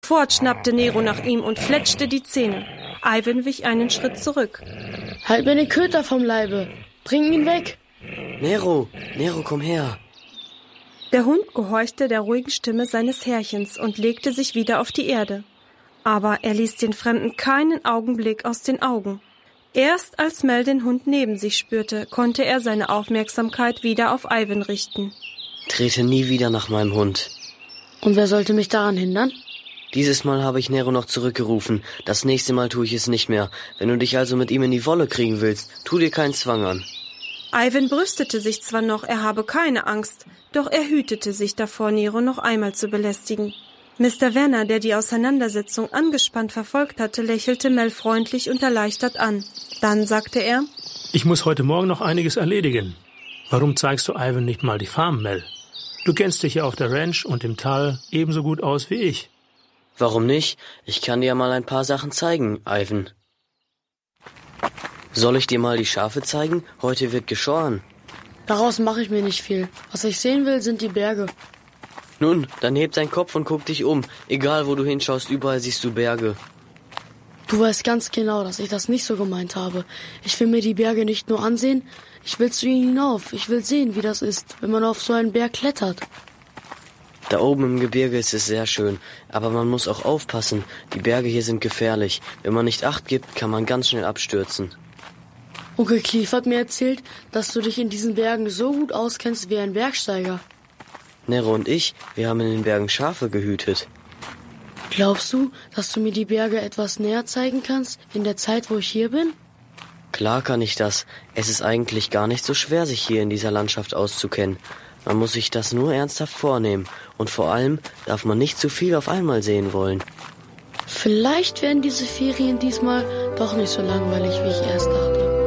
Sofort schnappte Nero nach ihm und fletschte die Zähne. Ivan wich einen Schritt zurück. Halt mir den Köter vom Leibe. Bring ihn weg. Nero, komm her. Der Hund gehorchte der ruhigen Stimme seines Herrchens und legte sich wieder auf die Erde. Aber er ließ den Fremden keinen Augenblick aus den Augen. Erst als Mel den Hund neben sich spürte, konnte er seine Aufmerksamkeit wieder auf Ivan richten. Trete nie wieder nach meinem Hund. Und wer sollte mich daran hindern? Dieses Mal habe ich Nero noch zurückgerufen. Das nächste Mal tue ich es nicht mehr. Wenn du dich also mit ihm in die Wolle kriegen willst, tu dir keinen Zwang an. Ivan brüstete sich zwar noch, er habe keine Angst, doch er hütete sich davor, Nero noch einmal zu belästigen. Mr. Werner, der die Auseinandersetzung angespannt verfolgt hatte, lächelte Mel freundlich und erleichtert an. Dann sagte er: Ich muss heute Morgen noch einiges erledigen. Warum zeigst du Ivan nicht mal die Farm, Mel? Du kennst dich ja auf der Ranch und im Tal ebenso gut aus wie ich. Warum nicht? Ich kann dir ja mal ein paar Sachen zeigen, Ivan. Soll ich dir mal die Schafe zeigen? Heute wird geschoren. Daraus mache ich mir nicht viel. Was ich sehen will, sind die Berge. Nun, dann heb deinen Kopf und guck dich um. Egal, wo du hinschaust, überall siehst du Berge. Du weißt ganz genau, dass ich das nicht so gemeint habe. Ich will mir die Berge nicht nur ansehen, ich will zu ihnen hinauf. Ich will sehen, wie das ist, wenn man auf so einen Berg klettert. Da oben im Gebirge ist es sehr schön, aber man muss auch aufpassen. Die Berge hier sind gefährlich. Wenn man nicht Acht gibt, kann man ganz schnell abstürzen. Onkel Cliff hat mir erzählt, dass du dich in diesen Bergen so gut auskennst wie ein Bergsteiger. Nero und ich, wir haben in den Bergen Schafe gehütet. Glaubst du, dass du mir die Berge etwas näher zeigen kannst, in der Zeit, wo ich hier bin? Klar kann ich das. Es ist eigentlich gar nicht so schwer, sich hier in dieser Landschaft auszukennen. Man muss sich das nur ernsthaft vornehmen. Und vor allem darf man nicht zu viel auf einmal sehen wollen. Vielleicht werden diese Ferien diesmal doch nicht so langweilig, wie ich erst dachte.